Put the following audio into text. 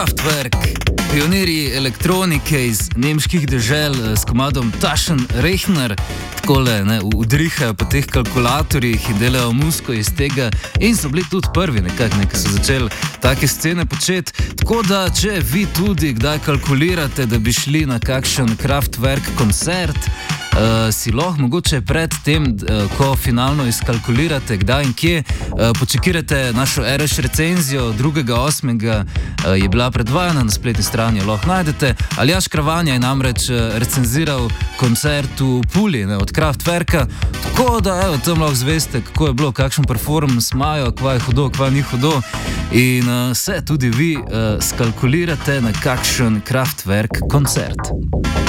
Kraftwerk, pionirji elektronike iz nemških dežel s komadom Taschenrechner, takole udrihajo po teh kalkulatorjih in delajo muziko iz tega in so bili tudi prvi nekako so začeli take scene početi. Tako da, če vi tudi kdaj kalkulirate, da bi šli na kakšen Kraftwerk koncert, si lahko mogoče pred tem, ko finalno izkalkulirate kdaj in kje, počekirate našo RŠ recenzijo 2.8. Je bila predvajana na spletni strani, jo lahko najdete. Aljaž Kravanja je namreč recenziral koncert v Puli od Kraftwerka, tako da evo, tam lahko zveste, kako je bilo, kakšen performance imajo, kva je hudo, kva ni hudo in se tudi vi skalkulirate na kakšen Kraftwerk koncert.